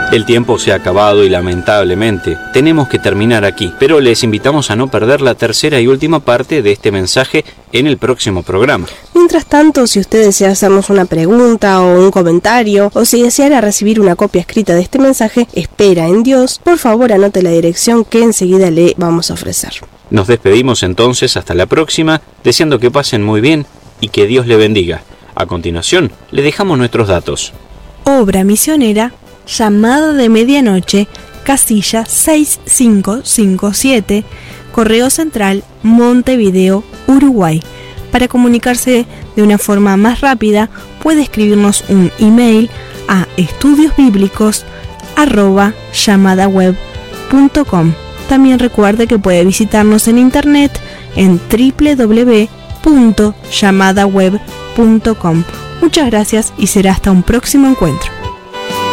El tiempo se ha acabado y lamentablemente tenemos que terminar aquí, pero les invitamos a no perder la tercera y última parte de este mensaje en el próximo programa. Mientras tanto, si usted desea hacernos una pregunta o un comentario, o si deseara recibir una copia escrita de este mensaje, Espera en Dios, por favor anote la dirección que enseguida le vamos a ofrecer. Nos despedimos entonces hasta la próxima, deseando que pasen muy bien y que Dios le bendiga. A continuación, le dejamos nuestros datos. Obra misionera, Llamada de Medianoche, casilla 6557, Correo Central, Montevideo, Uruguay. Para comunicarse de una forma más rápida, puede escribirnos un email a estudiosbiblicos@llamadaweb.com. También recuerde que puede visitarnos en internet en www.llamadaweb.com. Muchas gracias y será hasta un próximo encuentro.